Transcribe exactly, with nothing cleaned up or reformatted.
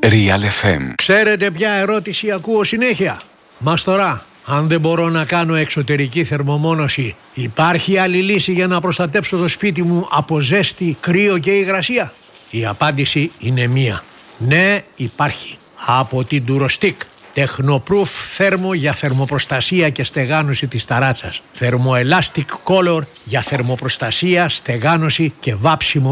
Real εφ εμ. Ξέρετε ποια ερώτηση ακούω συνέχεια? Μας τώρα, αν δεν μπορώ να κάνω εξωτερική θερμομόνωση, υπάρχει άλλη λύση για να προστατέψω το σπίτι μου από ζέστη, κρύο και υγρασία? Η απάντηση είναι μία. Ναι, υπάρχει. Από την Durostick. Technoproof θέρμο για θερμοπροστασία και στεγάνωση της ταράτσας. Thermoelastic Color για θερμοπροστασία, στεγάνωση και βάψιμο